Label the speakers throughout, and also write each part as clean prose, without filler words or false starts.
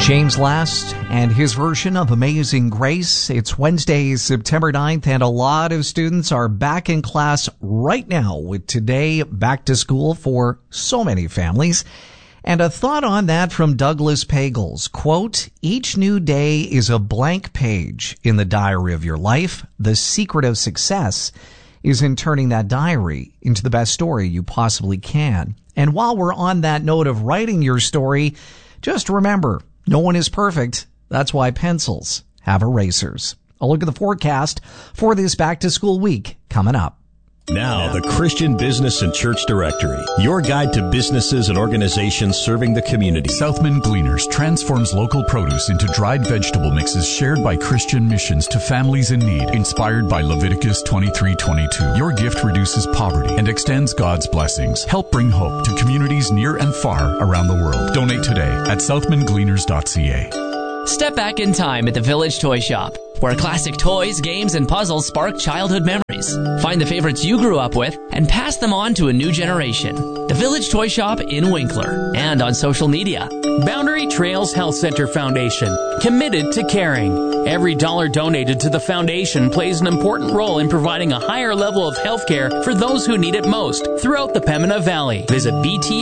Speaker 1: James Last and his version of Amazing Grace. It's Wednesday, September 9th, and a lot of students are back in class right now, with today back to school for so many families. And a thought on that from Douglas Pagels, quote, "Each new day is a blank page in the diary of your life. The secret of success is in turning that diary into the best story you possibly can." And while we're on that note of writing your story, just remember, no one is perfect. That's why pencils have erasers. A look at the forecast for this back-to-school week coming up.
Speaker 2: Now, the Christian Business and Church Directory, your guide to businesses and organizations serving the community.
Speaker 3: Southman Gleaners transforms local produce into dried vegetable mixes shared by Christian missions to families in need, inspired by Leviticus 23:22. Your gift reduces poverty and extends God's blessings. Help bring hope to communities near and far around the world. Donate today at southmangleaners.ca.
Speaker 4: Step back in time at the Village Toy Shop, where classic toys, games, and puzzles spark childhood memories. Find the favorites you grew up with and pass them on to a new generation. The Village Toy Shop in Winkler and on social media.
Speaker 5: Boundary Trails Health Center Foundation, committed to caring. Every dollar donated to the foundation plays an important role in providing a higher level of health care for those who need it most throughout the Pembina Valley. Visit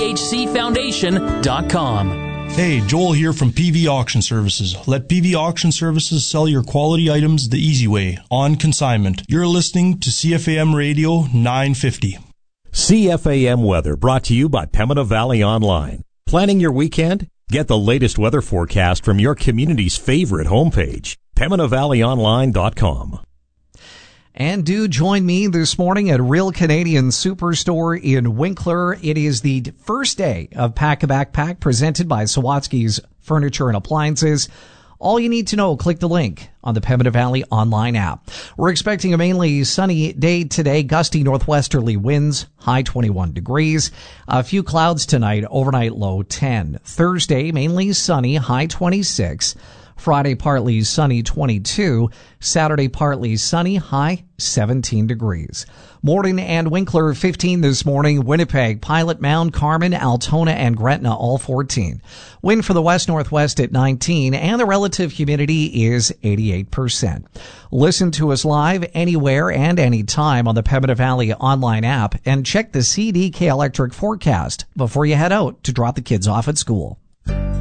Speaker 5: bthcfoundation.com.
Speaker 6: Hey, Joel here from PV Auction Services. Let PV Auction Services sell your quality items the easy way, on consignment. You're listening to CFAM Radio 950.
Speaker 2: CFAM Weather, brought to you by Pembina Valley Online. Planning your weekend? Get the latest weather forecast from your community's favorite homepage, PembinaValleyOnline.com.
Speaker 1: And do join me this morning at Real Canadian Superstore in Winkler. It is the first day of Pack a Backpack presented by Sawatsky's Furniture and Appliances. All you need to know, click the link on the Pembina Valley online app. We're expecting a mainly sunny day today, gusty northwesterly winds, high 21 degrees. A few clouds tonight, overnight low 10. Thursday, mainly sunny, high 26. Friday, partly sunny, 22. Saturday, partly sunny, high 17 degrees. Morton and Winkler, 15 this morning. Winnipeg, Pilot, Mound, Carman, Altona, and Gretna, all 14. Wind for the west-northwest at 19, and the relative humidity is 88%. Listen to us live anywhere and anytime on the Pembina Valley online app, and check the CDK Electric forecast before you head out to drop the kids off at school.